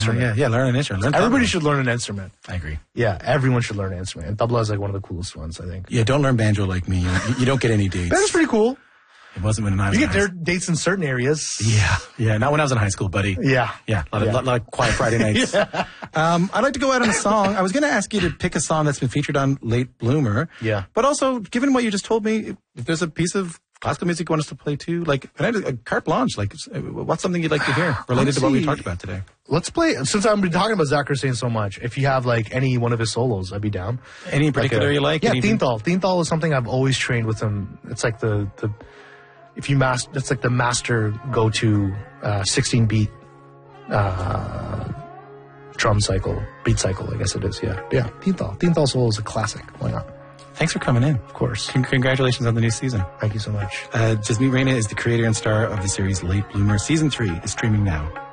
Yeah, learn an instrument. Everybody should learn an instrument. I agree. Yeah, everyone should learn an instrument. And tabla is like one of the coolest ones, I think. Yeah, don't learn banjo like me. You don't get any dates. That's pretty cool. It wasn't when I was You in get dates in certain areas. Yeah, not when I was in high school, buddy. Yeah. A lot of quiet Friday nights. I'd like to go out on a song. I was going to ask you to pick a song that's been featured on Late Bloomer. Yeah. But also, given what you just told me, if there's a piece of classical music you want us to play too, like, carte blanche, like, what's something you'd like to hear related to what we talked about today? Let's play, since I've been talking about Zach Hussain so much, if you have like any one of his solos, I'd be down. Any in particular you like? Yeah, Teenthal. Teenthal is something I've always trained with him. It's like it's like the master go-to 16-beat drum cycle, beat cycle, I guess it is, yeah. Yeah, Teenthal. Teenthal solo is a classic. Why not? Thanks for coming in. Of course. Congratulations on the new season. Thank you so much. Jasmeet Raina is the creator and star of the series Late Bloomer. Season 3 is streaming now.